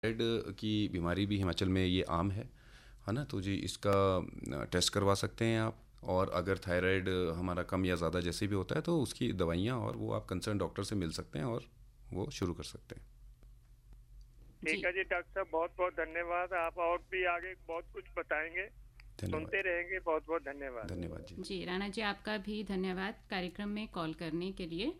Thyroid की बीमारी भी हिमाचल में ये आम है ना? तो जी इसका टेस्ट करवा सकते हैं आप। और अगर थायराइड हमारा कम या ज़्यादा जैसे भी होता है तो उसकी दवाइयाँ और वो आप कंसर्न डॉक्टर से मिल सकते हैं और वो शुरू कर सकते हैं। ठीक जी। है जी डॉक्टर साहब, बहुत बहुत धन्यवाद। आप और भी आगे बहुत कुछ बताएंगे, धन्यवाद। सुनते रहेंगे। बहुत बहुत धन्यवाद। धन्यवाद जी। जी राणा जी, आपका भी धन्यवाद कार्यक्रम में कॉल करने के लिए।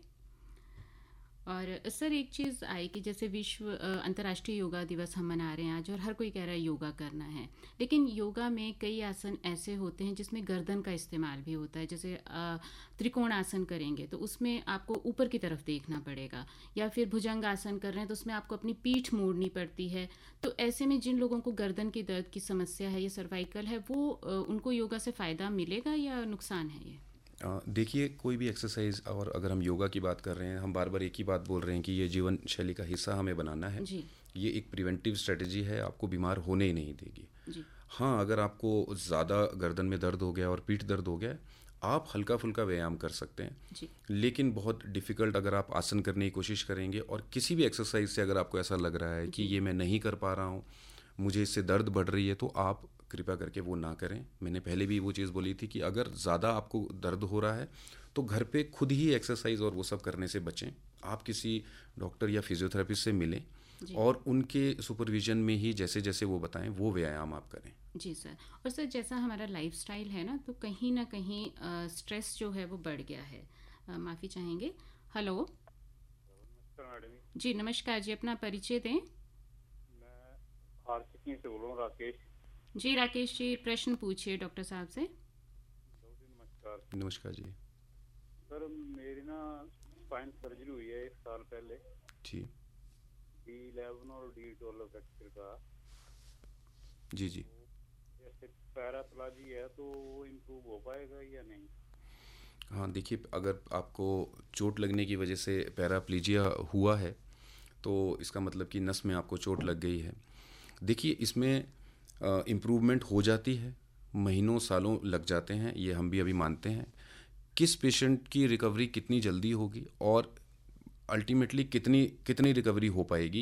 और सर, एक चीज़ आई कि जैसे विश्व अंतर्राष्ट्रीय योगा दिवस हम मना रहे हैं आज, और हर कोई कह रहा है योगा करना है। लेकिन योगा में कई आसन ऐसे होते हैं जिसमें गर्दन का इस्तेमाल भी होता है। जैसे त्रिकोण आसन करेंगे तो उसमें आपको ऊपर की तरफ देखना पड़ेगा, या फिर भुजंग आसन कर रहे हैं तो उसमें आपको अपनी पीठ मोड़नी पड़ती है। तो ऐसे में जिन लोगों को गर्दन की दर्द की समस्या है या सर्वाइकल है, वो उनको योगा से फ़ायदा मिलेगा या नुकसान है ये? देखिए, कोई भी एक्सरसाइज, और अगर हम योगा की बात कर रहे हैं, हम बार बार एक ही बात बोल रहे हैं कि ये जीवन शैली का हिस्सा हमें बनाना है। जी। ये एक प्रिवेंटिव स्ट्रेटजी है, आपको बीमार होने ही नहीं देगी। जी। हाँ, अगर आपको ज़्यादा गर्दन में दर्द हो गया और पीठ दर्द हो गया, आप हल्का फुल्का व्यायाम कर सकते हैं। जी। लेकिन बहुत डिफ़िकल्ट अगर आप आसन करने की कोशिश करेंगे और किसी भी एक्सरसाइज से अगर आपको ऐसा लग रहा है कि जी। ये मैं नहीं कर पा रहा हूँ, मुझे इससे दर्द बढ़ रही है, तो आप कृपया करके वो ना करें। मैंने पहले भी वो चीज़ बोली थी कि अगर ज़्यादा आपको दर्द हो रहा है तो घर पे खुद ही एक्सरसाइज और वो सब करने से बचें। आप किसी डॉक्टर या फिजियोथेरेपिस्ट से मिलें जी। और उनके सुपरविजन में ही जैसे जैसे वो बताएं वो व्यायाम आप करें। जी सर। और सर, जैसा हमारा लाइफस्टाइल है ना, तो कहीं ना कहीं स्ट्रेस जो है वो बढ़ गया है। माफ़ी चाहेंगे। हेलो। नमस्कार मैडम जी। जी नमस्कार जी, अपना परिचय दें। मैं आरसीसी से बोल रहा हूँ, राकेश। जी राकेश जी, प्रश्न पूछिए डॉक्टर साहब से। नमस्कार नमस्कार जी। सर, मेरी ना स्पाइन सर्जरी हुई है 1 साल पहले। जी। D11 और D12 फ्रैक्चर का। जी। जी। जैसे पैराप्लाजी है तो वो इम्प्रूव हो पाएगा या नहीं? हाँ, देखिए, अगर आपको चोट लगने की वजह से पैराप्लीजिया हुआ है तो इसका मतलब कि नस में आपको चोट लग गई है। देखिए, इसमें इम्प्रूवमेंट हो जाती है, महीनों सालों लग जाते हैं, ये हम भी अभी मानते हैं। किस पेशेंट की रिकवरी कितनी जल्दी होगी और अल्टीमेटली कितनी कितनी रिकवरी हो पाएगी,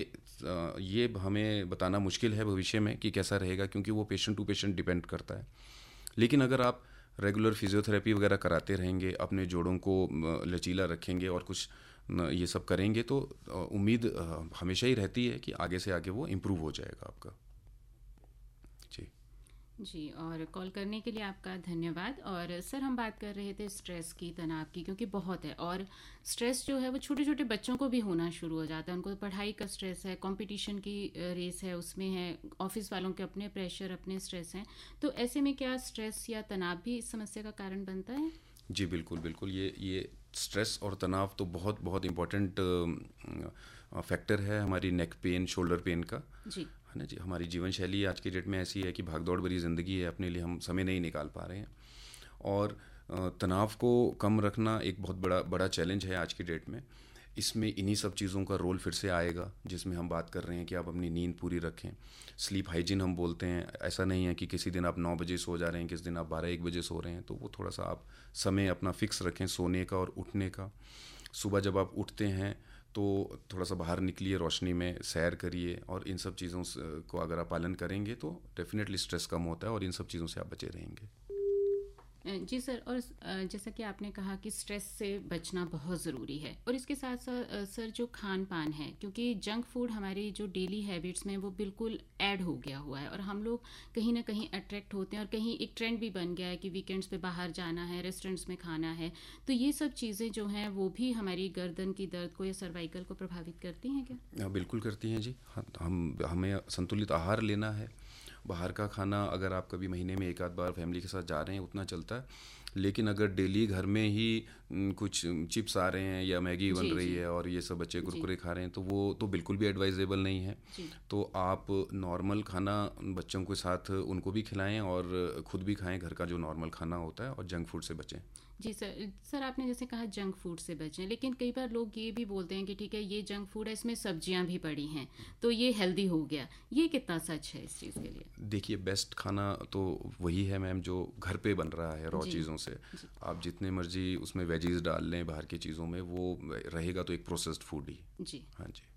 ये हमें बताना मुश्किल है भविष्य में कि कैसा रहेगा, क्योंकि वो पेशेंट टू पेशेंट डिपेंड करता है। लेकिन अगर आप रेगुलर फिजियोथेरेपी वगैरह कराते रहेंगे, अपने जोड़ों को लचीला रखेंगे और कुछ ये सब करेंगे तो उम्मीद हमेशा ही रहती है कि आगे से आगे वो इम्प्रूव हो जाएगा आपका। जी। जी, और कॉल करने के लिए आपका धन्यवाद। और सर, हम बात कर रहे थे स्ट्रेस की, तनाव की, क्योंकि बहुत है। और स्ट्रेस जो है वो छोटे छोटे बच्चों को भी होना शुरू हो जाता है। उनको पढ़ाई का स्ट्रेस है, कंपटीशन की रेस है, उसमें है, ऑफिस वालों के अपने प्रेशर, अपने स्ट्रेस हैं। तो ऐसे में क्या स्ट्रेस या तनाव भी इस समस्या का कारण बनता है? जी बिल्कुल बिल्कुल, ये स्ट्रेस और तनाव तो बहुत बहुत इम्पोर्टेंट फैक्टर है हमारी नेक पेन, शोल्डर पेन का, जी। है ना जी। हमारी जीवन शैली आज की डेट में ऐसी है कि भागदौड़ भरी ज़िंदगी है, अपने लिए हम समय नहीं निकाल पा रहे हैं। और तनाव को कम रखना एक बहुत बड़ा बड़ा चैलेंज है आज की डेट में। इसमें इन्हीं सब चीज़ों का रोल फिर से आएगा जिसमें हम बात कर रहे हैं कि आप अपनी नींद पूरी रखें। स्लीप हाइजीन हम बोलते हैं, ऐसा नहीं है कि किसी दिन आप 9 बजे सो जा रहे हैं, किसी दिन आप 12-1 बजे सो रहे हैं, तो वो थोड़ा सा आप समय अपना फिक्स रखें सोने का और उठने का। सुबह जब आप उठते हैं तो थोड़ा सा बाहर निकलिए, रोशनी में सैर करिए, और इन सब चीज़ों को अगर आप पालन करेंगे तो डेफिनेटली स्ट्रेस कम होता है और इन सब चीज़ों से आप बचे रहेंगे। जी सर। और जैसा कि आपने कहा कि स्ट्रेस से बचना बहुत ज़रूरी है, और इसके साथ साथ सर, जो खान पान है, क्योंकि जंक फूड हमारी जो डेली हैबिट्स में वो बिल्कुल ऐड हो गया हुआ है, और हम लोग कहीं ना कहीं अट्रैक्ट होते हैं, और कहीं एक ट्रेंड भी बन गया है कि वीकेंड्स पे बाहर जाना है, रेस्टोरेंट्स में खाना है। तो ये सब चीज़ें जो हैं वो भी हमारी गर्दन की दर्द को या सर्वाइकल को प्रभावित करती हैं क्या? हाँ, बिल्कुल करती हैं जी। हाँ, हमें संतुलित आहार लेना है। बाहर का खाना अगर आप कभी महीने में एक आध बार फैमिली के साथ जा रहे हैं उतना चलता है, लेकिन अगर डेली घर में ही कुछ चिप्स आ रहे हैं या मैगी बन जी। रही जी। है और ये सब बच्चे जी। कुरकुरे खा रहे हैं तो वो तो बिल्कुल भी एडवाइजेबल नहीं है। जी। तो आप नॉर्मल खाना बच्चों के साथ उनको भी खिलाएं और खुद भी खाएं, घर का जो नॉर्मल खाना होता है, और जंक फूड से बचें। जी सर। सर, आपने जैसे कहा जंक फूड से बचें, लेकिन कई बार लोग ये भी बोलते हैं कि ठीक है, ये जंक फूड है, इसमें सब्जियां भी पड़ी हैं तो ये हेल्दी हो गया। ये कितना सच है इस चीज़ के लिए? देखिए, बेस्ट खाना तो वही है मैम जो घर पे बन रहा है रॉ जी। चीज़ों से। जी। आप जितने मर्जी उसमें वेजीज डाल लें बाहर की चीज़ों में, वो रहेगा तो एक प्रोसेस्ड फूड ही। जी। हाँ जी।